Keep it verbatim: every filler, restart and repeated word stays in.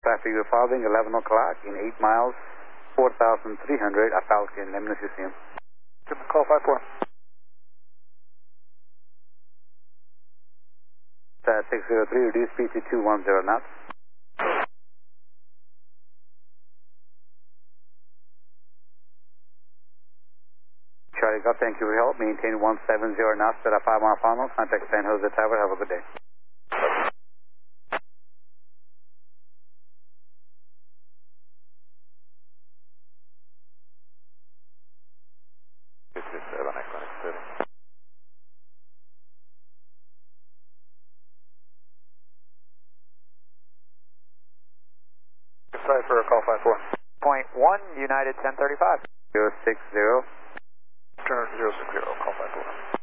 Traffic you're following, eleven o'clock in eight miles, four thousand three hundred, a Falcon. Let me know if you see him. Call five four. Uh, six zero three, reduce speed to two one zero knots. Charlie Golf, thank you for your help. Maintain one seven zero knots at a five mile final. Contact San Jose Tower. Have a good day. Cipher, call five four. Point one, United ten thirty-five. zero six zero. Turn zero six zero, call five four.